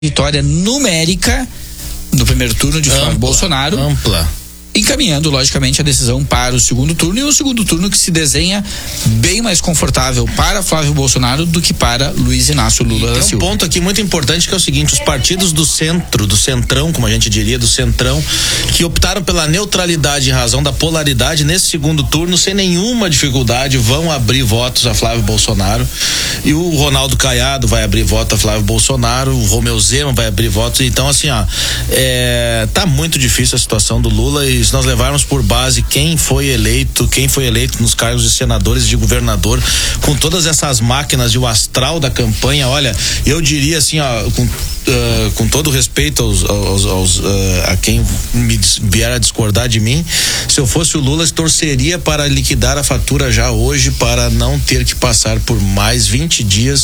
vitória numérica no primeiro turno de Flávio Bolsonaro. Ampla. Encaminhando, logicamente, a decisão para o segundo turno, e um segundo turno que se desenha bem mais confortável para Flávio Bolsonaro do que para Luiz Inácio Lula da Silva. Tem um ponto aqui muito importante, que é o seguinte: os partidos do centro, do centrão, como a gente diria, do centrão, que optaram pela neutralidade em razão da polaridade, nesse segundo turno, sem nenhuma dificuldade, vão abrir votos a Flávio Bolsonaro. E o Ronaldo Caiado vai abrir voto a Flávio Bolsonaro, o Romeu Zema vai abrir votos. Então, assim, tá muito difícil a situação do Lula, e se nós levarmos por base quem foi eleito nos cargos de senadores e de governador, com todas essas máquinas e o astral da campanha, olha, eu diria assim, com todo respeito a quem vier a discordar de mim, se eu fosse o Lula, torceria para liquidar a fatura já hoje, para não ter que passar por mais 20 dias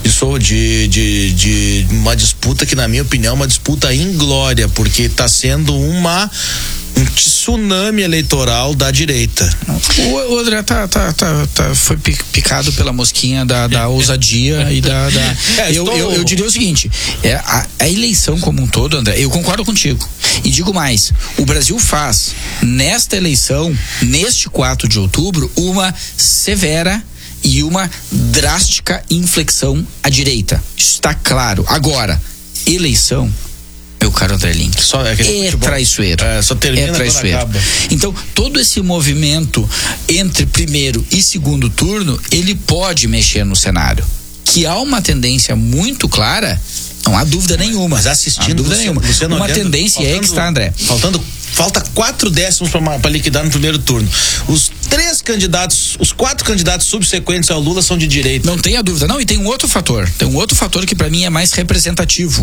de uma disputa que, na minha opinião, é uma disputa inglória, porque está sendo um tsunami eleitoral da direita. O André foi picado pela mosquinha da ousadia e da eu diria o seguinte: a eleição como um todo, André, eu concordo contigo, e digo mais: o Brasil faz nesta eleição, neste 4 de outubro, uma severa e uma drástica inflexão à direita. Isso está claro. Agora, eleição, meu caro André Link, é traiçoeiro. Só termina traiçoeiro. Acaba. Então, todo esse movimento entre primeiro e segundo turno, ele pode mexer no cenário. Que há uma tendência muito clara, não há dúvida nenhuma. Mas assistindo, uma tendência é que está, André. Falta 4 décimos para liquidar no primeiro turno. Os 4 candidatos subsequentes ao Lula são de direita. Não tenha dúvida. Não, e tem um outro fator. Que para mim é mais representativo.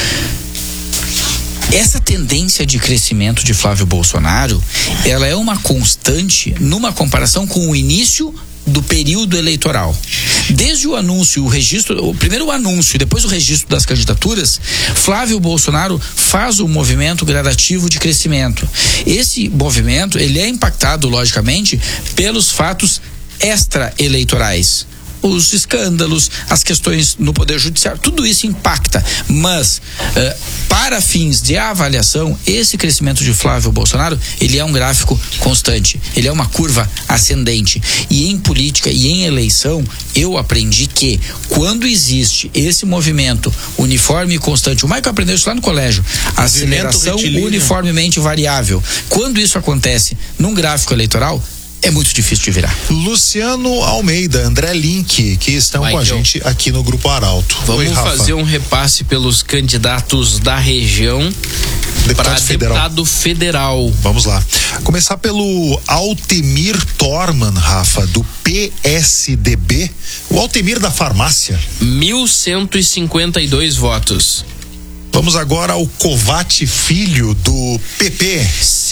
Essa tendência de crescimento de Flávio Bolsonaro, ela é uma constante numa comparação com o início do período eleitoral. Desde o anúncio, primeiro o anúncio e depois o registro das candidaturas, Flávio Bolsonaro faz um movimento gradativo de crescimento. Esse movimento, ele é impactado, logicamente, pelos fatos extra-eleitorais. Os escândalos, as questões no Poder Judiciário, tudo isso impacta, mas para fins de avaliação, esse crescimento de Flávio Bolsonaro, ele é um gráfico constante, ele é uma curva ascendente, e em política e em eleição, eu aprendi que quando existe esse movimento uniforme e constante, o Michael aprendeu isso lá no colégio, aceleração uniformemente variável, quando isso acontece num gráfico eleitoral, é muito difícil de virar. Luciano Almeida, André Link, que estão com a gente aqui no Grupo Arauto. Vamos fazer um repasse pelos candidatos da região para deputado federal. Vamos lá. Começar pelo Altemir Torman, Rafa, do PSDB. O Altemir da farmácia. 1.152 votos. Vamos agora ao Covate Filho, do PP.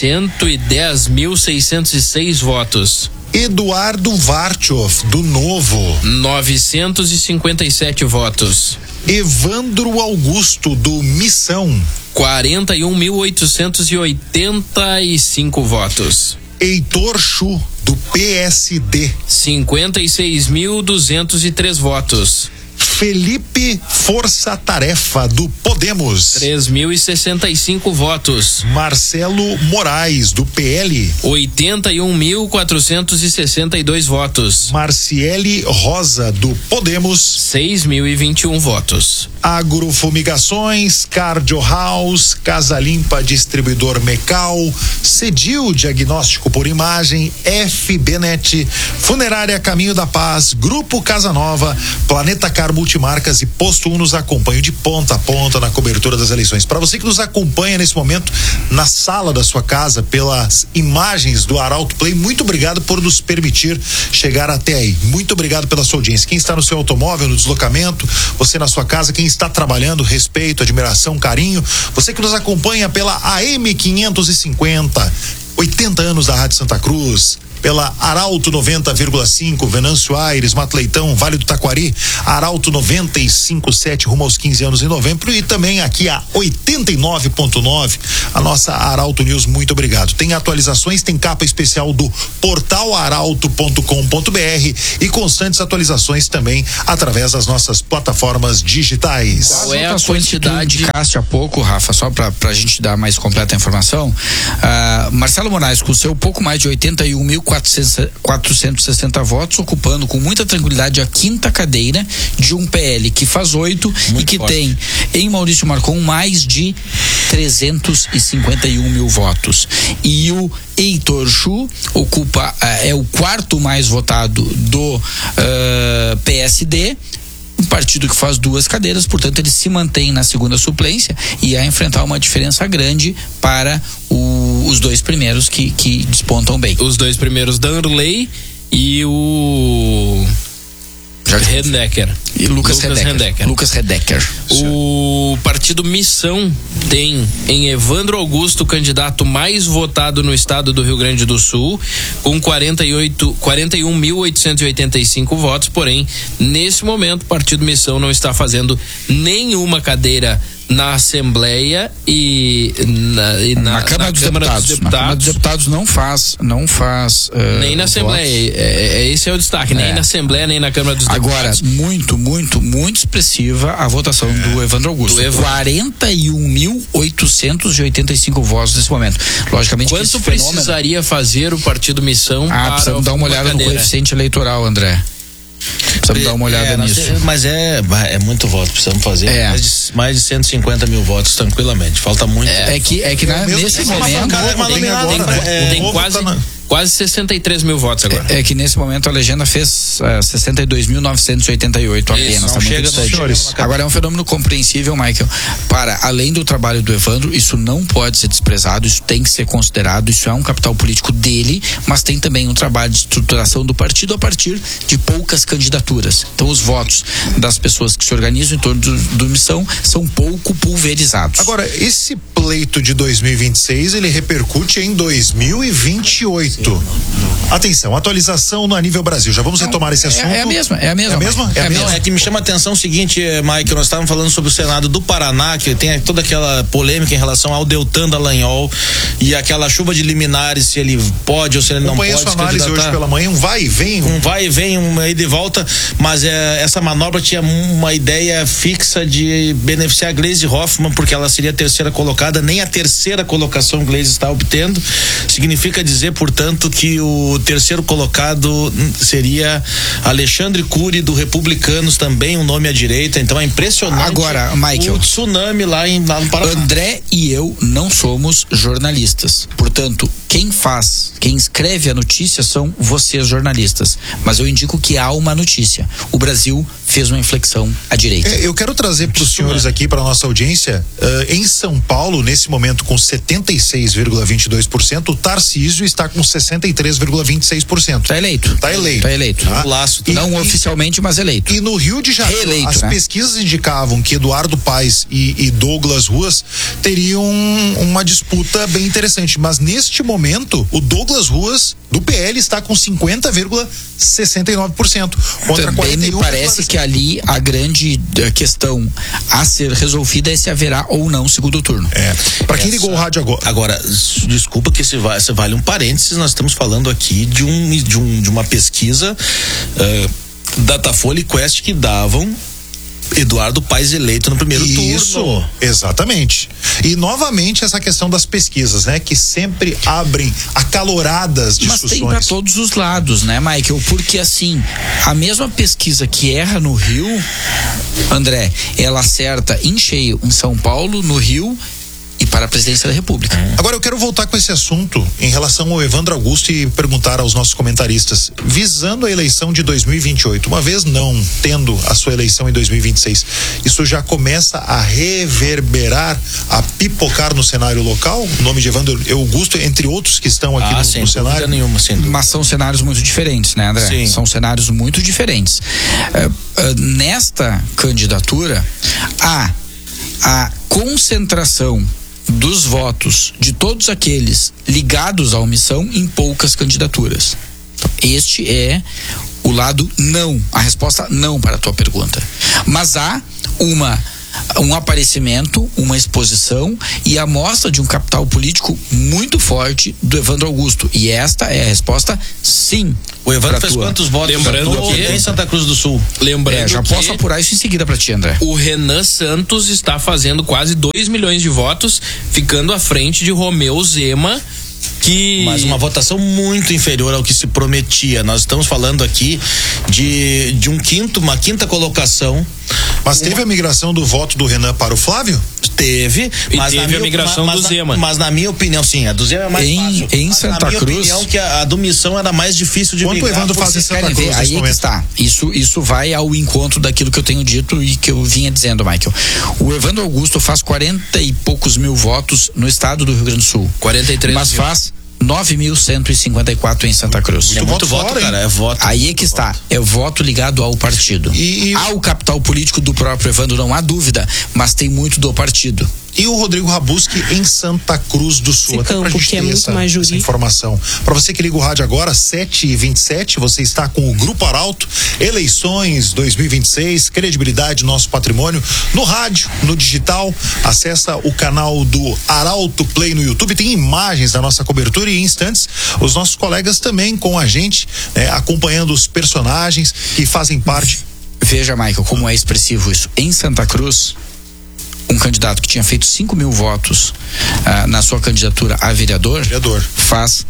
110.606 votos. Eduardo Vartioff, do Novo. 957 votos. Evandro Augusto, do Missão. 41.885 votos. Heitor Chu, do PSD. 56.203 votos. Felipe Força Tarefa, do Podemos. 3.065 votos. Marcelo Moraes, do PL. 81.462 votos. Marciele Rosa, do Podemos. 6.021 votos. Agrofumigações, Cardio House, Casa Limpa Distribuidor Mecal, Cedil Diagnóstico por Imagem, FBNet, Funerária Caminho da Paz, Grupo Casa Nova, Planeta Car Multimarcas e Posto 1 nos acompanham de ponta a ponta na cobertura das eleições. Para você que nos acompanha nesse momento na sala da sua casa pelas imagens do Arauto Play, muito obrigado por nos permitir chegar até aí. Muito obrigado pela sua audiência. Quem está no seu automóvel, no deslocamento, você na sua casa, quem está trabalhando, respeito, admiração, carinho. Você que nos acompanha pela AM 550, 80 anos da Rádio Santa Cruz. pela Arauto 90,5, Venâncio Aires, Mato Leitão, Vale do Taquari, Arauto 95,7 rumo aos 15 anos em novembro, e também aqui a 89,9, a nossa Arauto News. Muito obrigado. Tem atualizações, tem capa especial do portal arauto.com.br e constantes atualizações também através das nossas plataformas digitais. Qual é a quantidade? Cássia há pouco, Rafa, só pra gente dar mais completa a informação. Marcelo Moraes, com seu pouco mais de 81.460 votos, ocupando com muita tranquilidade a 5ª cadeira de um PL que faz 8 e que forte. Tem em Maurício Marcon mais de 351 mil votos. E o Heitor Chu ocupa, é o 4º mais votado do PSD, um partido que faz 2 cadeiras, portanto ele se mantém na 2ª suplência e a enfrentar uma diferença grande para os 2 primeiros que despontam bem. Os 2 primeiros, Danley e o Redecker. E Lucas Redecker. O partido Missão tem em Evandro Augusto o candidato mais votado no estado do Rio Grande do Sul, com 41.885 votos, porém, nesse momento, o partido Missão não está fazendo nenhuma cadeira na Assembleia e na Câmara dos Deputados. Na Câmara dos Deputados não faz nem na Assembleia, esse é o destaque, nem na Assembleia, nem na Câmara dos Deputados. Agora, muito expressiva a votação do Evandro Augusto. 41.885 votos nesse momento. Logicamente, quanto precisaria fazer o partido Missão para precisamos dar uma olhada no coeficiente eleitoral, André. Precisamos dar uma olhada nisso. Mas é muito voto, precisamos fazer mais de 150 mil votos tranquilamente. Falta muito. Nesse momento tem quase 63 mil votos agora. É que nesse momento a legenda fez 62.988 apenas. Não chega, senhores. Agora é um fenômeno compreensível, Michael. Além do trabalho do Evandro, isso não pode ser desprezado, isso tem que ser considerado, isso é um capital político dele, mas tem também um trabalho de estruturação do partido a partir de poucas candidaturas. Então os votos das pessoas que se organizam em torno do Missão são pouco pulverizados. Agora, esse pleito de 2026, ele repercute em 2028. Atenção, atualização no nível Brasil. Já vamos retomar esse assunto. É a mesma. É que me chama a atenção o seguinte, Mike, nós estávamos falando sobre o Senado do Paraná, que tem toda aquela polêmica em relação ao Deltan Dallagnol e aquela chuva de liminares, se ele pode ou se ele não pode. Acompanhei sua análise hoje pela manhã, um vai e vem, uma ida e volta, mas essa manobra tinha uma ideia fixa de beneficiar a Gleisi Hoffmann, porque ela seria a 3ª colocada, nem a 3ª colocação Gleisi está obtendo. Significa dizer, portanto, que o 3º colocado seria Alexandre Cury, do Republicanos, também um nome à direita. Então é impressionante. Agora, Michael, o tsunami lá no Paraná. André e eu não somos jornalistas, portanto, quem escreve a notícia são vocês, jornalistas, mas eu indico que há uma notícia: o Brasil fez uma inflexão à direita. Eu quero trazer para os senhores aqui, para a nossa audiência, em São Paulo, nesse momento com 76,22%, o Tarcísio está com 63,26%. Tá eleito. Tá? Laço. Não oficialmente, mas eleito. E no Rio de Janeiro, reeleito, as pesquisas indicavam que Eduardo Paes e Douglas Ruas teriam uma disputa bem interessante, mas neste momento o Douglas Ruas do PL está com 50,69% contra também 41%. Me parece que ali a grande questão a ser resolvida é se haverá ou não segundo turno. Para quem ligou o rádio agora. Agora, desculpa que esse vale um parênteses, nós estamos falando aqui de uma pesquisa Datafolha e Quest que davam Eduardo Paes eleito no primeiro turno. Isso, exatamente. E novamente essa questão das pesquisas, né? Que sempre abrem acaloradas discussões. Mas tem para todos os lados, né, Michael? Porque assim, a mesma pesquisa que erra no Rio, André, ela acerta em cheio em São Paulo, no Rio e para a presidência da República. Agora eu quero voltar com esse assunto em relação ao Evandro Augusto e perguntar aos nossos comentaristas, visando a eleição de 2028, uma vez não tendo a sua eleição em 2026, isso já começa a reverberar, a pipocar no cenário local? O nome de Evandro Augusto, entre outros que estão aqui no cenário? Nenhuma, mas são cenários muito diferentes, né, André? Sim. São cenários muito diferentes. Nesta candidatura, a concentração dos votos de todos aqueles ligados à omissão em poucas candidaturas. Este é o lado não, a resposta não para a tua pergunta. Mas há um aparecimento, uma exposição e a mostra de um capital político muito forte do Evandro Augusto. E esta é a resposta sim. O Evandro fez quantos votos? Lembrando que em Santa Cruz do Sul. Lembrando já que posso apurar isso em seguida para ti, André. O Renan Santos está fazendo quase 2 milhões de votos, ficando à frente de Romeu Zema, mas uma votação muito inferior ao que se prometia. Nós estamos falando aqui de uma quinta colocação. Mas teve a migração do voto do Renan para o Flávio? Teve, mas teve a migração do Zema. Mas na minha opinião, sim, a do Zema é mais fácil. Em Santa Cruz. Na minha opinião, que a do Missão era mais difícil de migrar. Quanto o Evandro faz em Santa Cruz? Aí é que está. Isso vai ao encontro daquilo que eu tenho dito e que eu vinha dizendo, Michael. O Evandro Augusto faz 40 e poucos mil votos no estado do Rio Grande do Sul. 43 mas mil. Faz 9.154 em Santa Cruz. É muito voto, cara. É voto. Aí é que está. É voto ligado ao partido. Ao capital político do próprio Evandro, não há dúvida, mas tem muito do partido. E o Rodrigo Rabuski em Santa Cruz do Sul. Esse até campo, pra gente que é ter muito mais essa informação. Para você que liga o rádio agora, 7h27, você está com o Grupo Arauto, eleições 2026, credibilidade, nosso patrimônio, no rádio, no digital. Acessa o canal do Arauto Play no YouTube, tem imagens da nossa cobertura e em instantes os nossos colegas também com a gente, né, acompanhando os personagens que fazem parte. Veja, Michael, como é expressivo isso. Em Santa Cruz, um candidato que tinha feito 5 mil votos na sua candidatura a vereador faz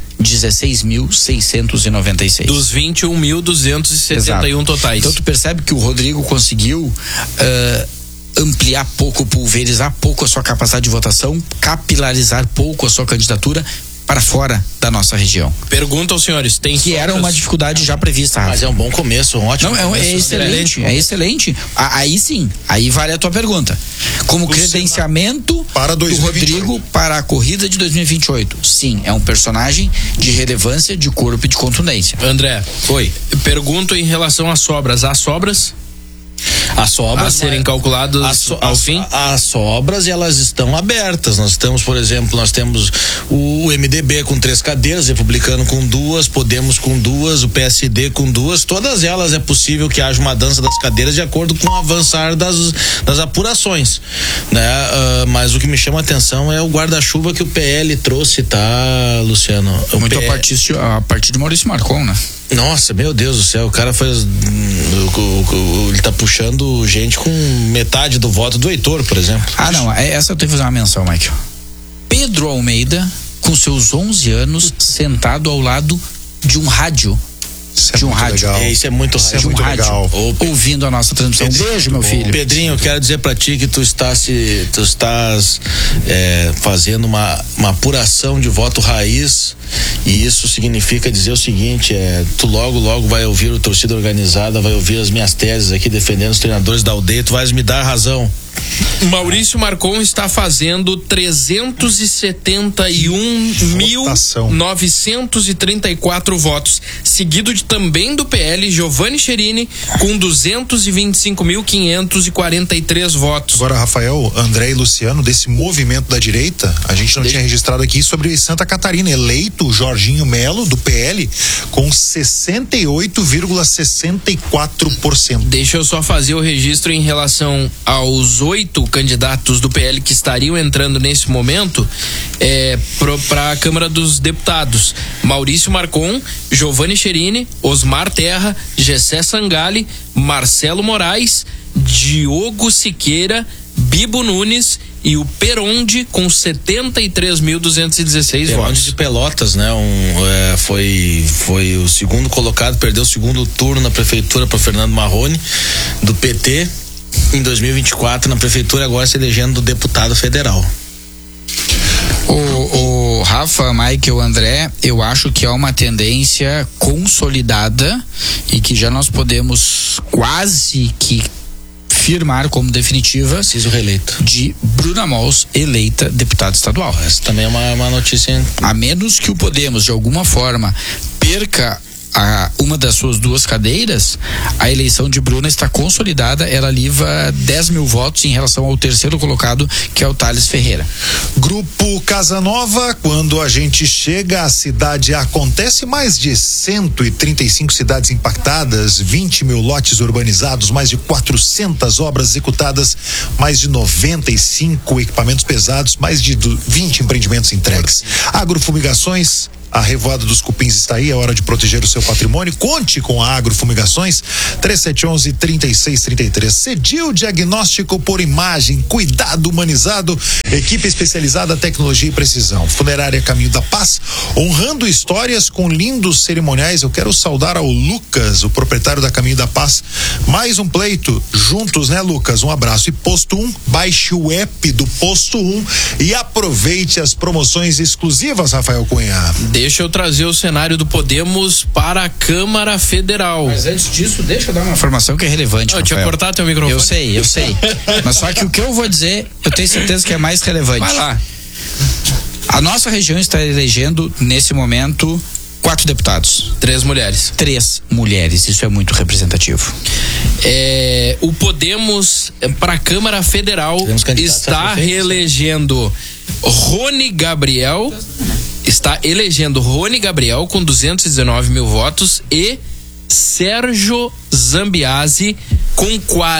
16.696. Dos 21.271 totais. Então tu percebe que o Rodrigo conseguiu ampliar pouco, pulverizar pouco a sua capacidade de votação, capilarizar pouco a sua candidatura para fora da nossa região. Pergunta aos senhores, tem que era uma dificuldade já prevista, Rafa. Mas é um bom começo, um ótimo começo. É excelente, é excelente. Aí sim, aí vale a tua pergunta. Como credenciamento para do Rodrigo para a corrida de 2028. Sim, é um personagem de relevância, de corpo e de contundência. André, pergunto em relação às sobras. Há sobras? As sobras a serem calculadas ao fim? As sobras, elas estão abertas. Nós temos, por exemplo, o MDB com 3 cadeiras, Republicano com 2, Podemos com 2, o PSD com 2. Todas elas é possível que haja uma dança das cadeiras de acordo com o avançar das apurações, né? Mas o que me chama a atenção é o guarda-chuva que o PL trouxe, tá, Luciano? Muito a partir de Maurício Marcon, né? Nossa, meu Deus do céu, o cara faz. Ele tá puxando gente com metade do voto do Heitor, por exemplo. Não, essa eu tenho que fazer uma menção, Michael. Pedro Almeida, com seus 11 anos, sentado ao lado de um rádio. Isso é muito legal. Ouvindo a nossa transmissão. Beijo, meu filho. Pedrinho, eu quero dizer pra ti que tu estás fazendo uma apuração de voto raiz, e isso significa dizer o seguinte: tu logo vai ouvir o torcida organizada, vai ouvir as minhas teses aqui defendendo os treinadores da aldeia, tu vais me dar razão. Maurício Marcon está fazendo 371.934 votos, seguido também do PL, Giovanni Cherini, com 225.543 votos. Agora, Rafael, André e Luciano, desse movimento da direita, a gente não tinha registrado aqui sobre Santa Catarina, eleito Jorginho Melo, do PL, com 68,64%. Deixa eu só fazer o registro em relação aos 8 candidatos do PL que estariam entrando nesse momento para a Câmara dos Deputados: Maurício Marcon, Giovanni Cherini, Osmar Terra, Gessé Sangali, Marcelo Moraes, Diogo Siqueira, Bibo Nunes e o Peronde, com 73.216 votos. De Pelotas, né? Foi o segundo colocado, perdeu o segundo turno na prefeitura para Fernando Marrone, do PT. Em 2024, na prefeitura, agora se elegendo deputado federal. O Rafa, Michael, André, eu acho que é uma tendência consolidada e que já nós podemos quase que firmar como definitiva. Preciso reeleito. De Bruna Mols eleita deputada estadual. Essa também é uma notícia. A menos que o Podemos, de alguma forma, perca uma das suas 2 cadeiras, a eleição de Bruna está consolidada, ela livra 10 mil votos em relação ao terceiro colocado, que é o Thales Ferreira. Grupo Casa Nova, quando a gente chega, a cidade acontece, mais de 135 cidades impactadas, 20 mil lotes urbanizados, mais de 400 obras executadas, mais de 95 equipamentos pesados, mais de 20 empreendimentos entregues. Agrofumigações, a revoada dos cupins está aí, é hora de proteger o seu patrimônio. Conte com a Agrofumigações, 3711-3633. Cedil Diagnóstico por Imagem, cuidado humanizado, equipe especializada, tecnologia e precisão. Funerária Caminho da Paz, honrando histórias com lindos cerimoniais. Eu quero saudar ao Lucas, o proprietário da Caminho da Paz. Mais um pleito, juntos, né, Lucas? Um abraço. E Posto 1, baixe o app do Posto 1 e aproveite as promoções exclusivas, Rafael Cunha. Deixa eu trazer o cenário do Podemos para a Câmara Federal. Mas antes disso, deixa eu dar uma informação que é relevante. Eu tinha cortado teu microfone. Eu sei. Mas só que o que eu vou dizer, eu tenho certeza que é mais relevante. Vai lá. A nossa região está elegendo, nesse momento, 4 deputados. 3 mulheres. 3 mulheres, isso é muito representativo. O Podemos para a Câmara Federal está reelegendo Rony Gabriel. Está elegendo Rony Gabriel com 219 mil votos e Sérgio Zambiase com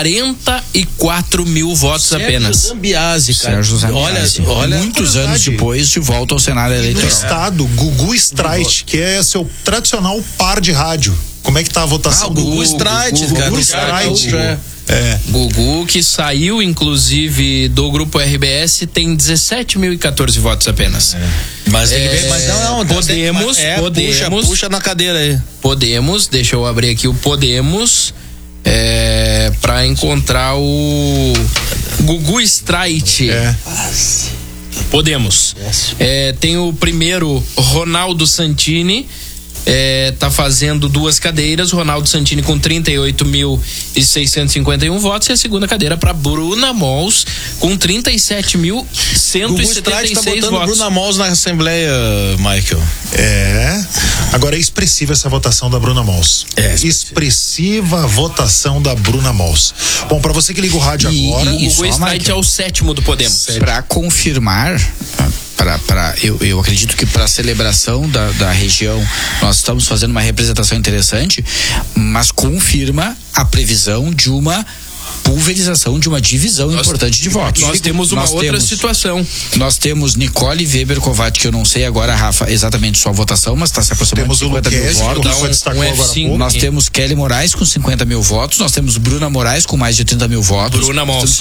44 mil votos apenas. Zambiase, cara. Sérgio Zambiase. Olha, muitos anos depois, de volta ao cenário eleitoral. No estado, Gugu Streit, que é seu tradicional par de rádio. Como é que tá a votação? Gugu Streit, cara. Gugu Streit. Gugu, que saiu inclusive do grupo RBS, tem 17.014 votos apenas. Mas tem que ver, mas não, Podemos. Puxa na cadeira aí. Podemos, deixa eu abrir aqui o Podemos para encontrar o Gugu Streit. Podemos. Tem o primeiro, Ronaldo Santini. Tá fazendo 2 cadeiras, Ronaldo Santini com 38.651 votos, e a segunda cadeira para Bruna Mols com 37.176 tá votos. Bruna Mols na Assembleia, Michael. Agora é expressiva essa votação da Bruna Mols. Expressiva votação da Bruna Mols. Bom, para você que liga o rádio agora, o Gugu Streit é o 7º do Podemos. Para confirmar, eu acredito que para a celebração da região nós estamos fazendo uma representação interessante, mas confirma a previsão de uma pulverização, de uma divisão importante de votos. Nós temos uma outra situação. Nós temos Nicole Weber Kovács, que eu não sei agora, Rafa, exatamente sua votação, mas está se aproximando de 50 mil votos. Nós temos Kelly Moraes com 50 mil votos, nós temos Bruna Moraes com mais de 30 mil votos. Bruna Mols.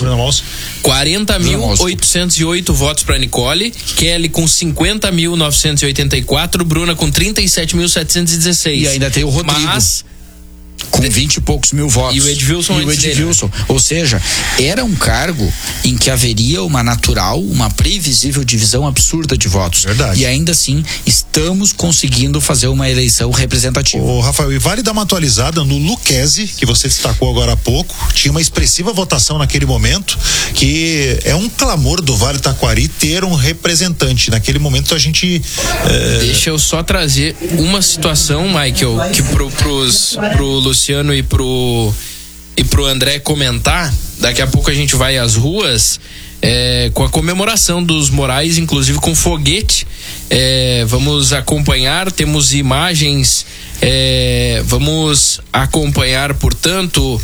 40.808 votos para Nicole, Kelly com 50.984, Bruna com 37.716. E ainda tem o Rodrigo. Com 20 e poucos mil votos. E o Edvilson. Ou seja, era um cargo em que haveria uma natural, uma previsível divisão absurda de votos. Verdade. E ainda assim, estamos conseguindo fazer uma eleição representativa. Ô, Rafael, e vale dar uma atualizada no Luquezzi, que você destacou agora há pouco. Tinha uma expressiva votação naquele momento, que é um clamor do Vale Taquari ter um representante. Naquele momento a gente... Deixa eu só trazer uma situação, Michael, que pro Luciano e pro André comentar. Daqui a pouco a gente vai às ruas com a comemoração dos Morais, inclusive com foguete. Vamos acompanhar, temos imagens, vamos acompanhar, portanto,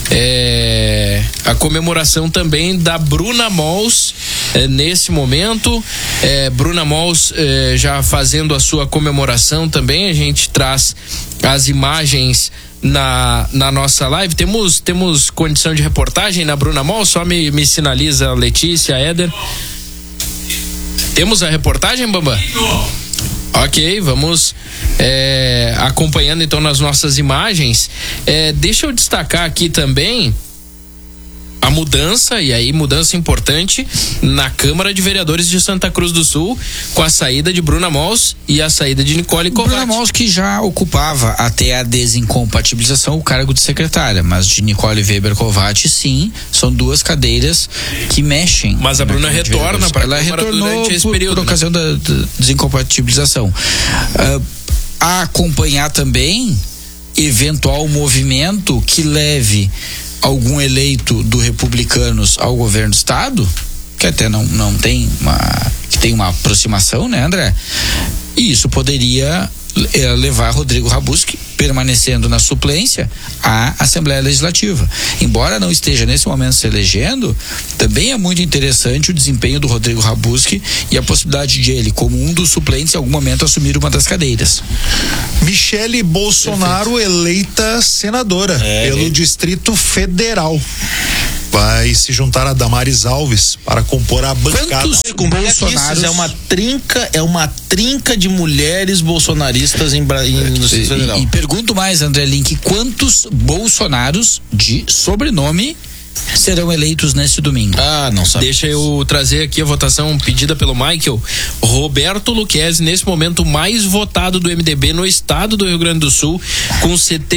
a comemoração também da Bruna Mols nesse momento. Bruna Mols já fazendo a sua comemoração também. A gente traz as imagens na nossa live. Temos condição de reportagem na Bruna Mols? Só me sinaliza Letícia, Éder. Temos a reportagem, Bamba? Ok, vamos acompanhando então nas nossas imagens. Deixa eu destacar aqui também a mudança, e aí mudança importante na Câmara de Vereadores de Santa Cruz do Sul, com a saída de Bruna Mols e a saída de Nicole Kovács. Bruna Mols, que já ocupava até a desincompatibilização o cargo de secretária, mas de Nicole Weber Kovács, sim, são 2 cadeiras que mexem. Mas a Bruna retorna para a Câmara durante esse período, por ocasião da desincompatibilização. a acompanhar também eventual movimento que leve algum eleito do Republicanos ao governo do estado, que até não tem que tem uma aproximação, né, André? E isso poderia levar Rodrigo Rabuski, permanecendo na suplência, à Assembleia Legislativa. Embora não esteja nesse momento se elegendo, também é muito interessante o desempenho do Rodrigo Rabuski e a possibilidade de ele, como um dos suplentes, em algum momento assumir uma das cadeiras. Michele Bolsonaro eleita senadora pelo Distrito Federal. Vai se juntar a Damares Alves para compor a bancada. Bolsonaros... É uma trinca de mulheres bolsonaristas no Distrito Federal. E pergunto mais, André Link, quantos Bolsonaros de sobrenome serão eleitos neste domingo? Não sabe. Deixa eu trazer aqui a votação pedida pelo Michael. Roberto Luquezzi, nesse momento mais votado do MDB no estado do Rio Grande do Sul, com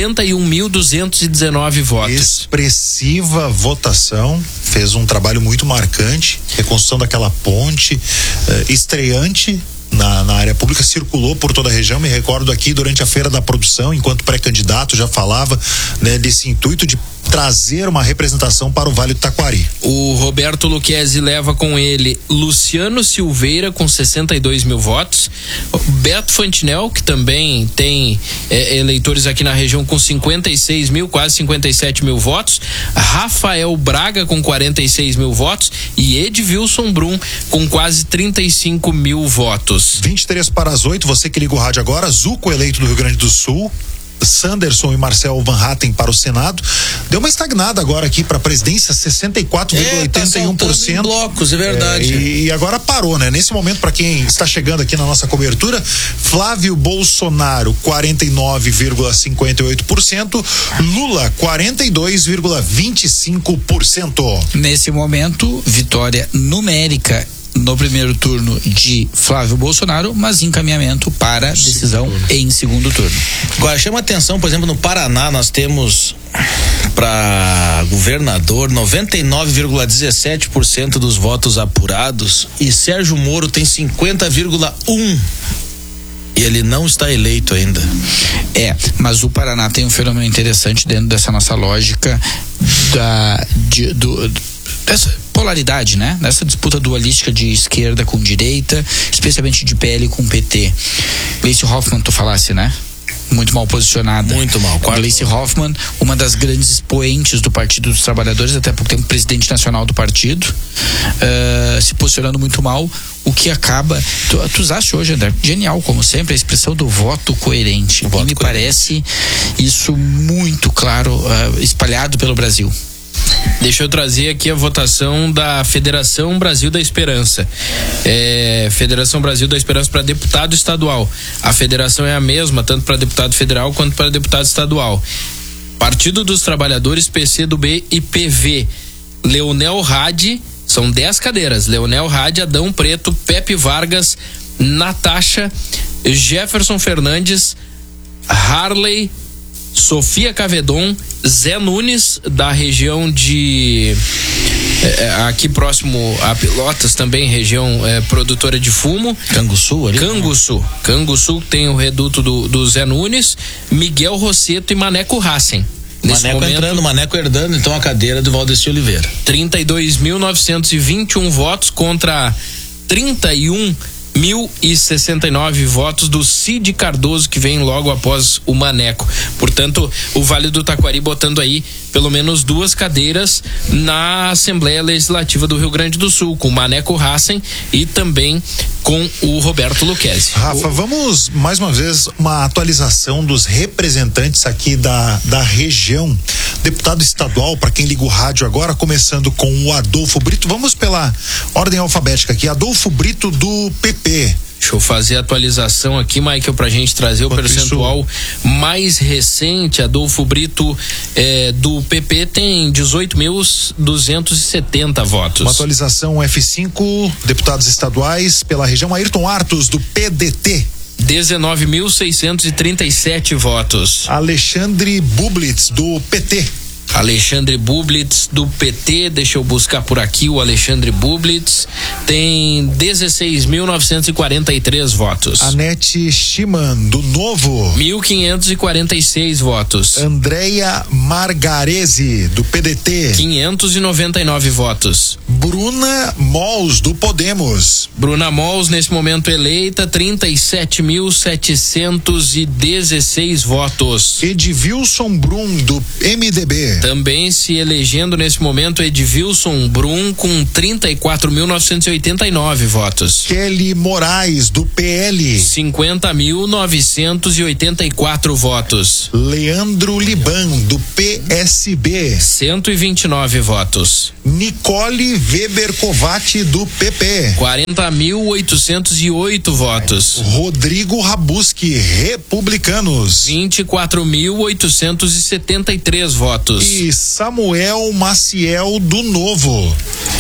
71.219 votos. Expressiva votação, fez um trabalho muito marcante, reconstrução daquela ponte, estreante na área pública, circulou por toda a região. Me recordo aqui durante a Feira da Produção, enquanto pré-candidato, já falava, né, desse intuito de trazer uma representação para o Vale do Taquari. O Roberto Luquezzi leva com ele Luciano Silveira com 62 mil votos, Beto Fantinel, que também tem eleitores aqui na região, com 56 mil, quase 57 mil votos, Rafael Braga com 46 mil votos e Edvilson Brum com quase 35 mil votos. 7:53, você que liga o rádio agora. Zuco eleito do Rio Grande do Sul, Sanderson e Marcel Van Hatten para o Senado. Deu uma estagnada agora aqui para a presidência, 64,81%. Tá blocos, é verdade. E agora parou, né? Nesse momento, para quem está chegando aqui na nossa cobertura, Flávio Bolsonaro, 49,58%, Lula, 42,25%. Nesse momento, vitória numérica no primeiro turno de Flávio Bolsonaro, mas encaminhamento para decisão em segundo turno. Agora chama atenção, por exemplo, no Paraná nós temos para governador 99,17% dos votos apurados e Sérgio Moro tem 50,1%. E ele não está eleito ainda. Mas o Paraná tem um fenômeno interessante dentro dessa nossa lógica dessa polaridade, né? Nessa disputa dualística de esquerda com direita, especialmente de PL com PT. Gleice Hoffmann, tu falasse, né? Muito mal posicionada. Muito mal. Gleice Hoffmann, uma das grandes expoentes do Partido dos Trabalhadores, até pouco tempo presidente nacional do partido, se posicionando muito mal, o que acaba... Tu usaste hoje, André, genial, como sempre, a expressão do voto coerente. E me parece isso muito claro, espalhado pelo Brasil. Deixa eu trazer aqui a votação da Federação Brasil da Esperança. Federação Brasil da Esperança para deputado estadual. A federação é a mesma, tanto para deputado federal quanto para deputado estadual. Partido dos Trabalhadores, PCdoB e PV. Leonel Hadi, são 10 cadeiras. Leonel Hadi, Adão Preto, Pepe Vargas, Natasha, Jefferson Fernandes, Harley, Sofia Cavedon, Zé Nunes, da região de aqui próximo a Pelotas, também região produtora de fumo. Canguçu ali? Canguçu tem o reduto do Zé Nunes, Miguel Rosseto e Maneco Hassen. Maneco herdando então a cadeira do Valdeci Oliveira. 32.921 votos contra 31.069 votos do Cid Cardoso, que vem logo após o Maneco. Portanto, o Vale do Taquari botando aí pelo menos 2 cadeiras na Assembleia Legislativa do Rio Grande do Sul, com o Maneco Hassen e também com o Roberto Luquezzi. Rafa, vamos mais uma vez uma atualização dos representantes aqui da região. Deputado estadual, para quem liga o rádio agora, começando com o Adolfo Brito. Vamos pela ordem alfabética aqui. Adolfo Brito, do PP. Deixa eu fazer a atualização aqui, Michael, pra gente trazer o percentual mais recente. Adolfo Brito do PP tem 18.270 votos. Uma atualização F5, deputados estaduais pela região. Ayrton Artos, do PDT. 19.637 votos. Alexandre Bublitz, do PT. Alexandre Bublitz, do PT, deixa eu buscar por aqui o Alexandre Bublitz, tem 16.943 votos. Anete Stiman, do Novo, 1.546 votos. Andréia Margarese, do PDT, 599 votos. Bruna Mols, do Podemos. Bruna Mols, nesse momento eleita, 37.716 votos. Edvilson Brum, do MDB. Também se elegendo nesse momento Edvilson Brum com 34.989 votos. Kelly Moraes, do PL. 50.984 votos. Leandro Liban, do PSB. 129 votos. Nicole Weber Covatti, do PP. 40.808 votos. Rodrigo Rabuski, Republicanos. 24.873 votos. E Samuel Maciel, do Novo.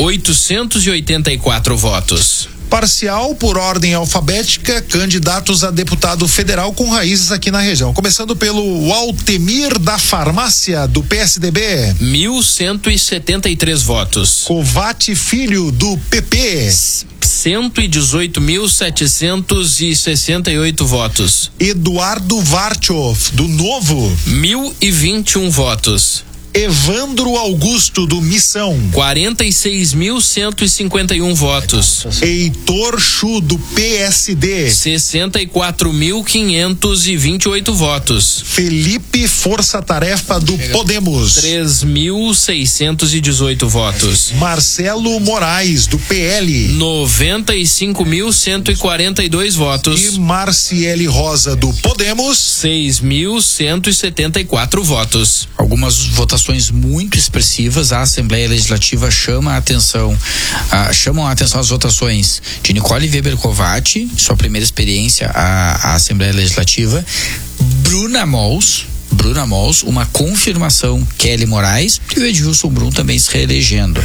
884 votos. Parcial por ordem alfabética, candidatos a deputado federal com raízes aqui na região. Começando pelo Altemir da Farmácia, do PSDB. 1.173 votos. Covatti Filho, do PP. 118.768 votos. Eduardo Varchoff, do Novo. 1.021 votos. Evandro Augusto, do Missão. 46.151 votos. Heitor Chu, do PSD. 64.528 votos. Felipe Força Tarefa, do Podemos. 3.618 votos. Marcelo Moraes, do PL. 95.142 votos. E Marciele Rosa, do Podemos. 6.174 votos. Algumas votações muito expressivas. A Assembleia Legislativa chamam a atenção as votações de Nicole Weber Covatti, sua primeira experiência à Assembleia Legislativa, Bruna Mols, uma confirmação, Kelly Moraes e o Edvilson Brum também se reelegendo.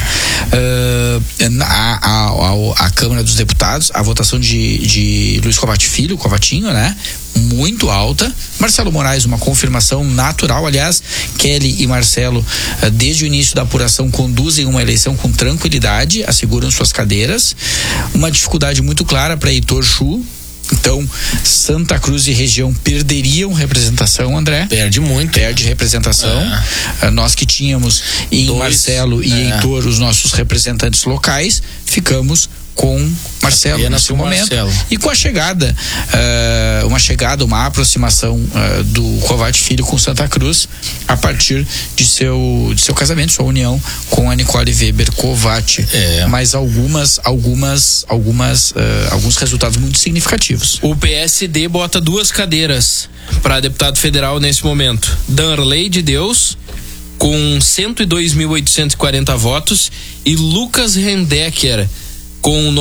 A Câmara dos Deputados, a votação de Luiz Covatti Filho, Covatinho, né? Muito alta. Marcelo Moraes, uma confirmação natural. Aliás, Kelly e Marcelo, desde o início da apuração, conduzem uma eleição com tranquilidade, asseguram suas cadeiras. Uma dificuldade muito clara para Heitor Chu. Então, Santa Cruz e região perderiam representação, André. Perde muito. Perde representação. Nós que tínhamos em Marcelo e Heitor os nossos representantes locais, ficamos com Marcelo nesse momento. E com a chegada, uma aproximação do Covatti Filho com Santa Cruz a partir de seu casamento, sua união com a Nicole Weber Covatti. Mas alguns resultados muito significativos. O PSD bota 2 cadeiras para deputado federal nesse momento. Danley de Deus, com 102.840 votos, e Lucas Rendecker, com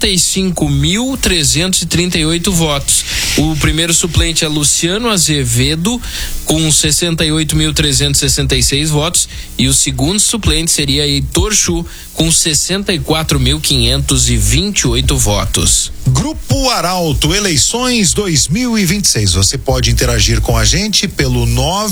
95.338 votos. O primeiro suplente é Luciano Azevedo, com 68.366 votos, e o segundo suplente seria Heitor Chu, com 64.528 votos. Grupo Arauto, eleições 2026. Você pode interagir com a gente pelo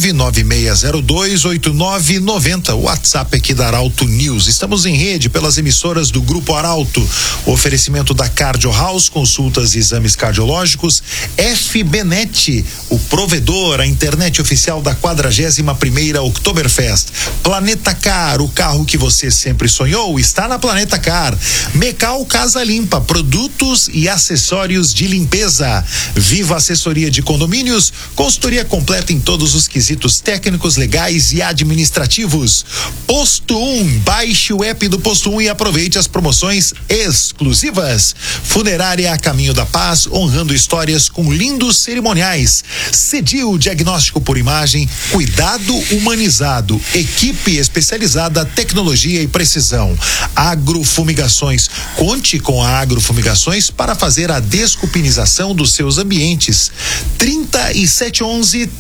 996028990, o WhatsApp aqui da Arauto News. Estamos em rede pelas emissoras do Grupo Arauto. O oferecimento da Cardio House, consultas e exames cardiológicos. FBNet, o provedor, a internet oficial da 41ª Oktoberfest. Planeta Car, o carro que você sempre sonhou, está na Planeta Car. Mecal Casa Limpa, produtos e acessórios de limpeza. Viva Assessoria de Condomínios, consultoria completa em todos os quesitos técnicos, legais e administrativos. Posto 1, baixe o app do Posto 1 e aproveite as promoções exclusivas. Funerária a Caminho da Paz, honrando histórias com lindos cerimoniais. Cedil Diagnóstico por Imagem, cuidado humanizado, equipe especializada, tecnologia e precisão. Agrofumigações, conte com a Agrofumigações para fazer a desculpinização dos seus ambientes.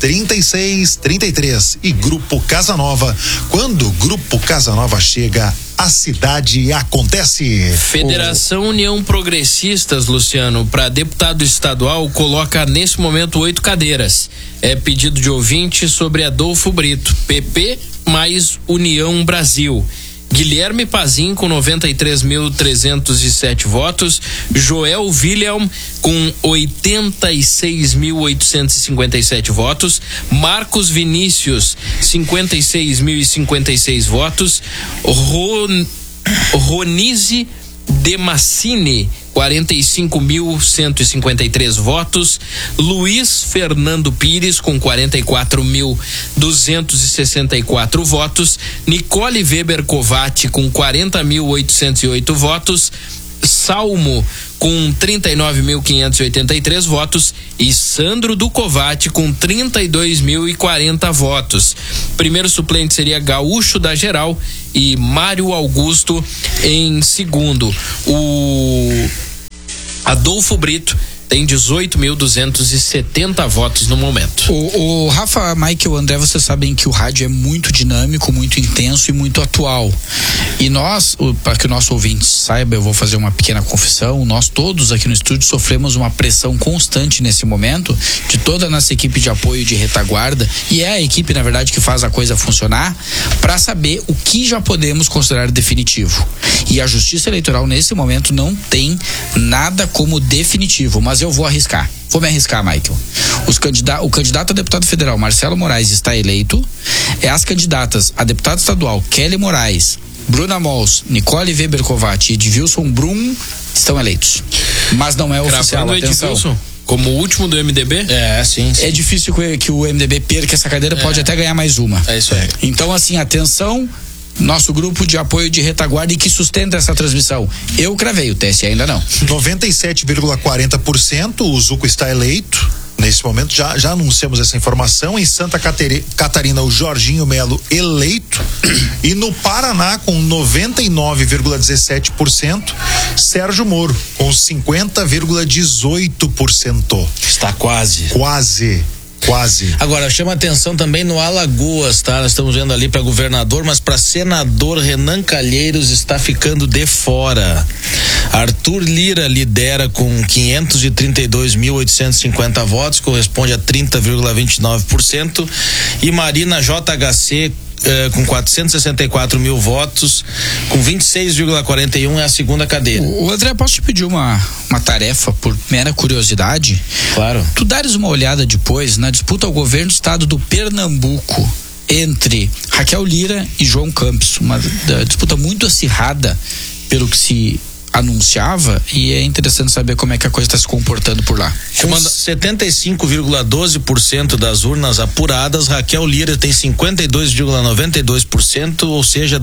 3711-3633. E Grupo Casa Nova, quando o Grupo Casa Nova chega, a cidade acontece. Federação União Progressistas, Luciano, para deputado estadual, coloca nesse momento 8 cadeiras. É pedido de ouvinte sobre Adolfo Brito, PP mais União Brasil. Guilherme Pazin com 93.307 votos, Joel William com 86.857 votos, Marcos Vinícius 56.056 votos, Ronise Demassini 45.153 votos, Luiz Fernando Pires com 44.264 votos, Nicole Weber Covatti com 40.808 votos, Salmo com 39.583 votos e Sandro Ducovatti com 32.040 votos. Primeiro suplente seria Gaúcho da Geral e Mário Augusto em segundo. O Adolfo Brito tem 18.270 votos no momento. O Rafa, Michael, André, vocês sabem que o rádio é muito dinâmico, muito intenso e muito atual. E nós, para que o nosso ouvinte saiba, eu vou fazer uma pequena confissão, nós todos aqui no estúdio sofremos uma pressão constante nesse momento de toda a nossa equipe de apoio de retaguarda, e é a equipe, na verdade, que faz a coisa funcionar, para saber o que já podemos considerar definitivo. E a Justiça Eleitoral, nesse momento, não tem nada como definitivo, mas eu vou arriscar. Vou me arriscar, Michael. O candidato a deputado federal, Marcelo Moraes, está eleito. As candidatas a deputado estadual, Kelly Moraes, Bruna Mols, Nicole Weber Covatti e Edvilson Brum estão eleitos. Mas não é oficial, atenção. Edvilson como o último do MDB? Sim. É difícil que o MDB perca essa cadeira, pode até ganhar mais uma. É isso aí. Então, assim, atenção, nosso grupo de apoio de retaguarda e que sustenta essa transmissão. Eu cravei, o TSE ainda não. 97,40%, o Zuco está eleito. Nesse momento já anunciamos essa informação. Em Santa Catarina, o Jorginho Melo eleito. E no Paraná, com 99,17%, Sérgio Moro com 50,18%. Está quase. Agora, chama atenção também no Alagoas, tá? Nós estamos vendo ali para governador, mas para senador, Renan Calheiros está ficando de fora. Arthur Lira lidera com 532.850 votos, corresponde a 30,29%, e Marina JHC com 464 mil votos, com 26,41 é a segunda cadeira. O André, posso te pedir uma tarefa por mera curiosidade? Claro. Tu dares uma olhada depois na disputa ao governo do estado do Pernambuco entre Raquel Lira e João Campos, uma disputa muito acirrada pelo que se anunciava, e é interessante saber como é que a coisa está se comportando por lá. Com 75,12% das urnas apuradas, Raquel Lira tem 52,92%, ou seja,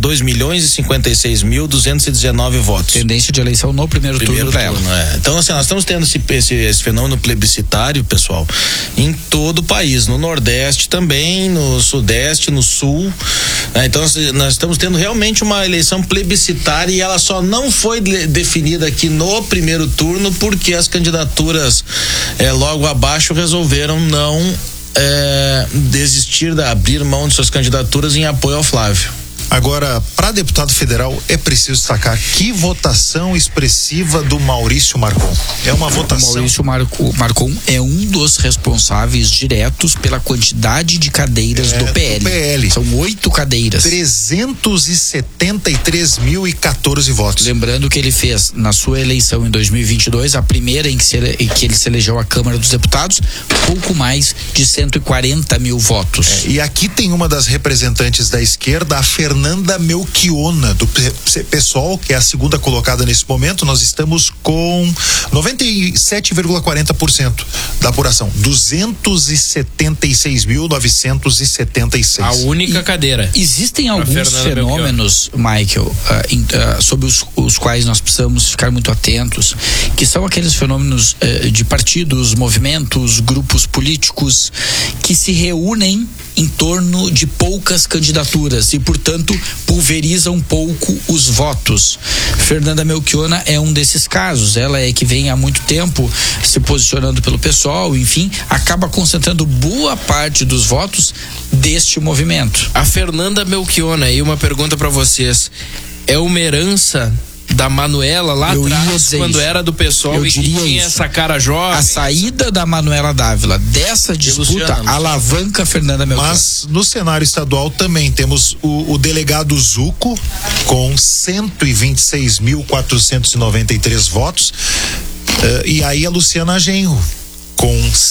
2.056.219 votos. Tendência de eleição no primeiro turno para ela. Então, assim, nós estamos tendo esse fenômeno plebiscitário, pessoal, em todo o país, no Nordeste também, no Sudeste, no Sul, né? Então, nós estamos tendo realmente uma eleição plebiscitária, e ela só não foi definida aqui no primeiro turno porque as candidaturas logo abaixo resolveram não abrir mão de suas candidaturas em apoio ao Flávio. Agora, para deputado federal, é preciso destacar que votação expressiva do Maurício Marcon. É uma votação. O Maurício Marcon é um dos responsáveis diretos pela quantidade de cadeiras do PL. São 8 cadeiras. 373.014 votos. Lembrando que ele fez, na sua eleição em 2022, a primeira em que ele se elegeu à Câmara dos Deputados, pouco mais de 140 mil votos. E aqui tem uma das representantes da esquerda, a Fernanda Melchiona, do PSOL, que é a segunda colocada nesse momento. Nós estamos com 97,40% da apuração, 276.976. A única cadeira. Existem alguns fenômenos, Michael, sobre os quais nós precisamos ficar muito atentos, que são aqueles fenômenos de partidos, movimentos, grupos políticos que se reúnem em torno de poucas candidaturas e, portanto, pulverizam um pouco os votos. Fernanda Melchiona é um desses casos. Ela é que vem há muito tempo se posicionando pelo PSOL, enfim, acaba concentrando boa parte dos votos deste movimento. A Fernanda Melchiona, e uma pergunta para vocês: é uma herança da Manuela lá atrás, quando era do PSOL e que tinha essa cara jovem. A saída da Manuela Dávila dessa disputa alavanca a Fernanda Melchior. Mas no cenário estadual também temos o delegado Zuco com 126.493 votos, e aí a Luciana Genro com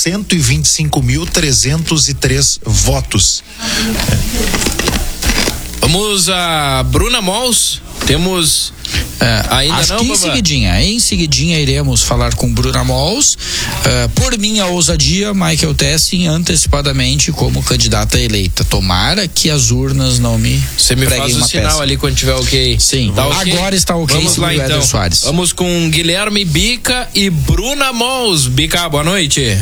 125.303 votos. Vamos a Bruna Mols. Temos ainda acho não, que em seguidinha iremos falar com Bruna Mols. Por minha ousadia, Michael Tessin antecipadamente como candidata eleita. Tomara que as urnas não me Você me faz o sinal ali quando tiver ok. Sim, tá okay? Agora está ok. Vamos lá então. Soares. Vamos com Guilherme Bica e Bruna Mols. Bica, boa noite.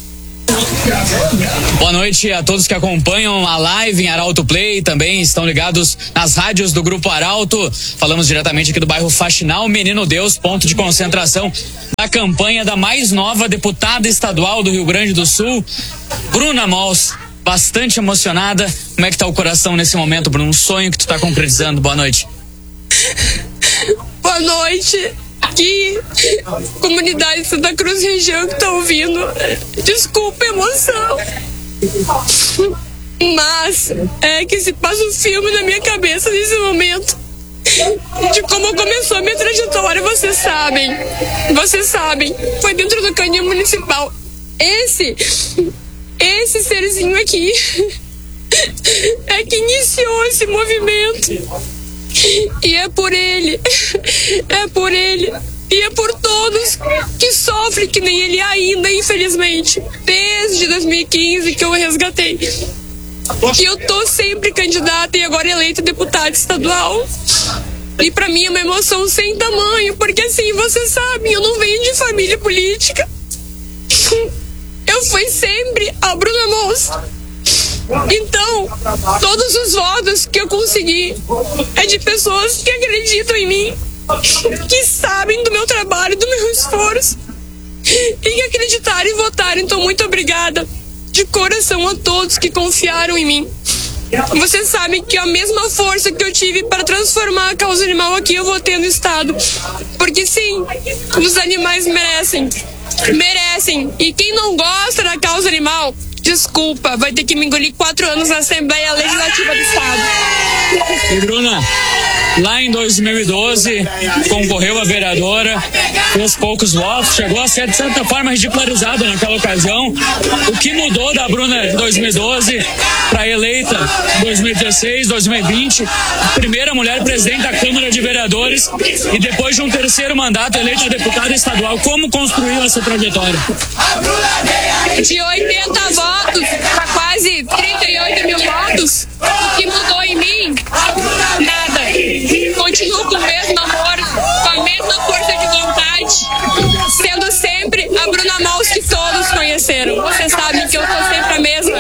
Boa noite a todos que acompanham a live em Arauto Play, também estão ligados nas rádios do Grupo Arauto. Falamos diretamente aqui do bairro Faxinal, Menino Deus, ponto de concentração da campanha da mais nova deputada estadual do Rio Grande do Sul, Bruna Mols. Bastante emocionada. Como é que tá o coração nesse momento, Bruno? Um sonho que tu tá concretizando. Boa noite. Boa noite. Aqui, comunidade de Santa Cruz região que tá ouvindo, desculpa a emoção, mas é que se passa um filme na minha cabeça nesse momento de como começou a minha trajetória. Vocês sabem, foi dentro do canil municipal. Esse serzinho aqui é que iniciou esse movimento. E é por ele, e é por todos que sofrem que nem ele ainda, infelizmente, desde 2015 que eu resgatei. E eu tô sempre candidata e agora eleita deputada estadual. E pra mim é uma emoção sem tamanho, porque assim, vocês sabem, eu não venho de família política. Eu fui sempre a Bruna Mols. Então, todos os votos que eu consegui é de pessoas que acreditam em mim, que sabem do meu trabalho, do meu esforço e que acreditaram e votaram. Então, muito obrigada de coração a todos que confiaram em mim. Vocês sabem que a mesma força que eu tive para transformar a causa animal aqui eu vou ter no estado, porque sim, os animais merecem. E quem não gosta da causa animal, desculpa, vai ter que me engolir 4 anos na Assembleia Legislativa do Estado. E Bruna, lá em 2012, concorreu a vereadora, fez poucos votos, chegou a ser de certa forma ridicularizada naquela ocasião. O que mudou da Bruna de 2012 para eleita em 2016, 2020, primeira mulher presidente da Câmara de Vereadores e depois de um terceiro mandato eleita deputada estadual, como construiu essa trajetória? De 80 votos para quase 38 mil votos, o que mudou em mim? Nada. Continuo com o mesmo amor, com a mesma força de vontade, sendo sempre a Bruna Mols que todos conheceram. Vocês sabem que eu sou sempre a mesma.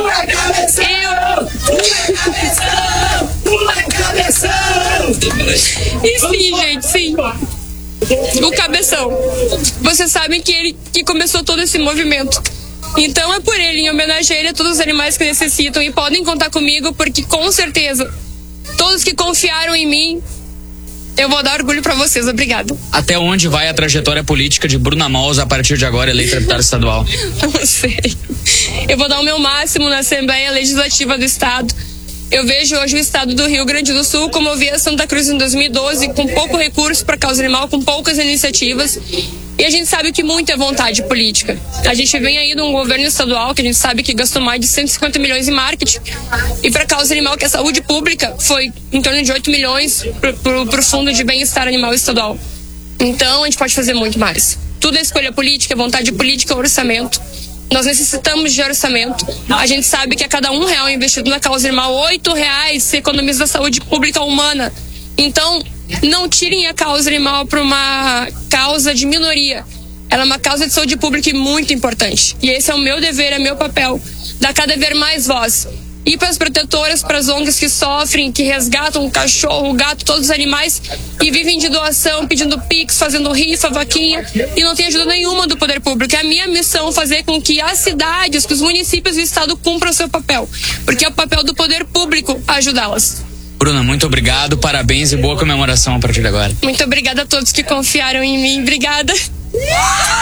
E sim, gente, sim. O Cabeção. Vocês sabem que ele que começou todo esse movimento. Então é por ele, em homenagem a ele, a todos os animais que necessitam, e podem contar comigo, porque com certeza todos que confiaram em mim, eu vou dar orgulho pra vocês. Obrigada. Até onde vai a trajetória política de Bruna Mols a partir de agora eleita deputada estadual? Não sei. Eu vou dar o meu máximo na Assembleia Legislativa do Estado. Eu vejo hoje o estado do Rio Grande do Sul como eu via Santa Cruz em 2012, com pouco recurso para causa animal, com poucas iniciativas. E a gente sabe que muito é vontade política. A gente vem aí de um governo estadual que a gente sabe que gastou mais de 150 milhões em marketing. E para causa animal, que é saúde pública, foi em torno de 8 milhões pro Fundo de Bem-Estar Animal Estadual. Então a gente pode fazer muito mais. Tudo é escolha política, vontade política, orçamento. Nós necessitamos de orçamento. A gente sabe que a cada R$1 investido na causa animal, R$8 se economiza da saúde pública humana. Então, não tirem a causa animal para uma causa de minoria. Ela é uma causa de saúde pública e muito importante. E esse é o meu dever, é meu papel. Dar cada vez mais voz. E para as protetoras, para as ONGs que sofrem, que resgatam o cachorro, o gato, todos os animais e vivem de doação, pedindo pix, fazendo rifa, vaquinha e não tem ajuda nenhuma do poder público. É a minha missão fazer com que as cidades, que os municípios do estado cumpram o seu papel, porque é o papel do poder público ajudá-las. Bruna, muito obrigado, parabéns e boa comemoração a partir de agora. Muito obrigada a todos que confiaram em mim. Obrigada.